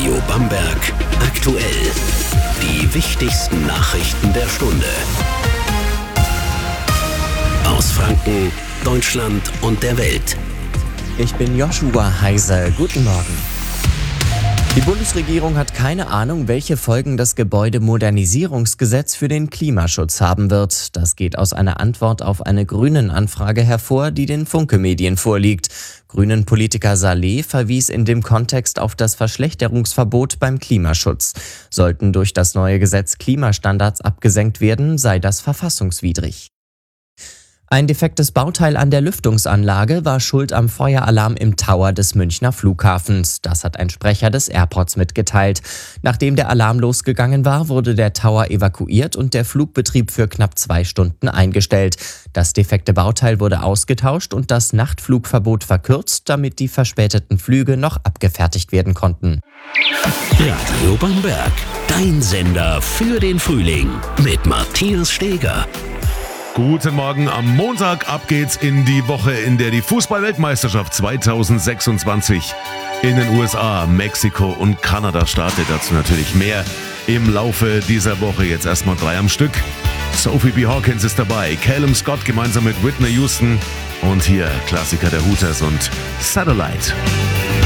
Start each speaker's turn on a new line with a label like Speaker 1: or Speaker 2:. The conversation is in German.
Speaker 1: Radio Bamberg aktuell. Die wichtigsten Nachrichten der Stunde. Aus Franken, Deutschland und der Welt.
Speaker 2: Ich bin Joshua Heiser. Guten Morgen. Die Bundesregierung hat keine Ahnung, welche Folgen das Gebäudemodernisierungsgesetz für den Klimaschutz haben wird. Das geht aus einer Antwort auf eine Grünen-Anfrage hervor, die den Funke-Medien vorliegt. Grünen-Politiker Saleh verwies in dem Kontext auf das Verschlechterungsverbot beim Klimaschutz. Sollten durch das neue Gesetz Klimastandards abgesenkt werden, sei das verfassungswidrig. Ein defektes Bauteil an der Lüftungsanlage war schuld am Feueralarm im Tower des Münchner Flughafens. Das hat ein Sprecher des Airports mitgeteilt. Nachdem der Alarm losgegangen war, wurde der Tower evakuiert und der Flugbetrieb für knapp 2 Stunden eingestellt. Das defekte Bauteil wurde ausgetauscht und das Nachtflugverbot verkürzt, damit die verspäteten Flüge noch abgefertigt werden konnten.
Speaker 1: Radio Bamberg, dein Sender für den Frühling mit Matthias Steger.
Speaker 3: Guten Morgen am Montag. Ab geht's in die Woche, in der die Fußball-Weltmeisterschaft 2026 in den USA, Mexiko und Kanada startet. Dazu natürlich mehr im Laufe dieser Woche. Jetzt erstmal 3 am Stück. Sophie B. Hawkins ist dabei, Callum Scott gemeinsam mit Whitney Houston und hier Klassiker der Hooters und Satellite.